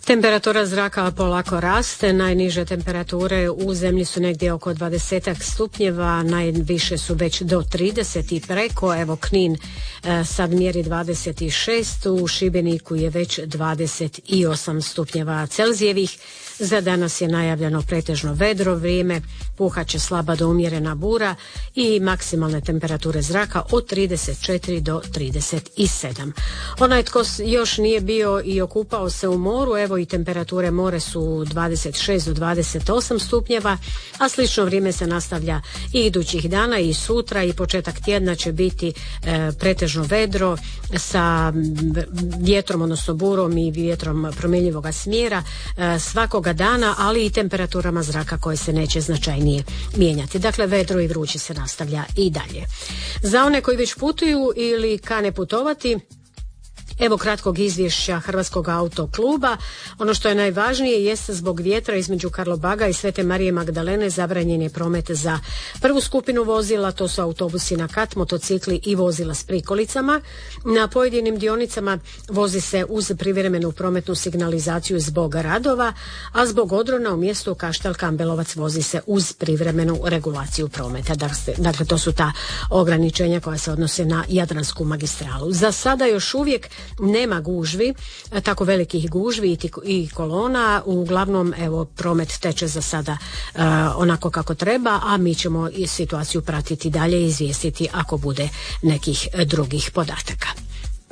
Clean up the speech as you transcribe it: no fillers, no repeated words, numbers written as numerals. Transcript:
Temperatura zraka polako raste, najniže temperature u zemlji su negdje oko 20 stupnjeva, najviše su već do 30 i preko. Evo Knin sad mjeri 26, u Šibeniku je već 28 stupnjeva Celzijevih. Za danas je najavljeno pretežno vedro vrijeme, puhaće slaba do umjerena bura i maksimalne temperature zraka od 34 do 37. Onaj tko još nije bio i okupao se u moru, evo i temperature more su 26 do 28 stupnjeva, a slično vrijeme se nastavlja i idućih dana i sutra i početak tjedna će biti pretežno vedro sa vjetrom, odnosno burom i vjetrom promjenjivog smjera svakoga dana, ali i temperaturama zraka koje se neće značajnije mijenjati. Dakle, vedro i vruće se nastavlja i dalje. Za one koji već putuju ili kane putovati, evo kratkog izvješća Hrvatskog autokluba. Ono što je najvažnije jest zbog vjetra između Karlobaga i Svete Marije Magdalene zabranjen je promet za prvu skupinu vozila, to su autobusi na kat, motocikli i vozila s prikolicama. Na pojedinim dionicama vozi se uz privremenu prometnu signalizaciju zbog radova, a zbog odrona u mjestu Kaštel Kambelovac vozi se uz privremenu regulaciju prometa. Dakle, to su ta ograničenja koja se odnose na Jadransku magistralu. Za sada još uvijek nema gužvi, tako velikih gužvi i kolona, uglavnom evo promet teče za sada onako kako treba, a mi ćemo i situaciju pratiti dalje i izvijestiti ako bude nekih drugih podataka.